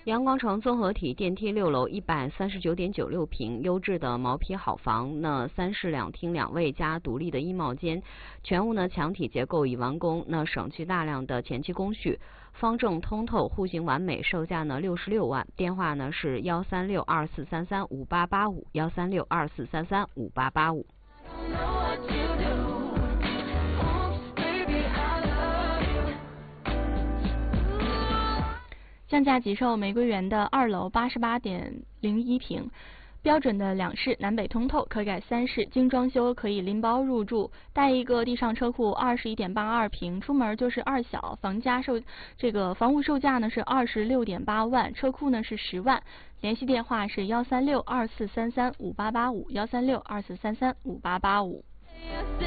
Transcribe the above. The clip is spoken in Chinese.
阳光城综合体电梯6楼139.96平，优质的毛坯好房，那3室2厅2卫加独立的衣帽间，全屋呢墙体结构已完工，那省去大量的前期工序，方正通透，户型完美，售价呢66万，电话呢是13624335885，13624335885。 降价急售玫瑰园的2楼88.01平，标准的2室南北通透，可改3室，精装修，可以拎包入住，带一个地上车库21.82平，出门就是2小，房屋售价呢是26.8万，车库呢是10万，联系电话是13624335885，13624335885。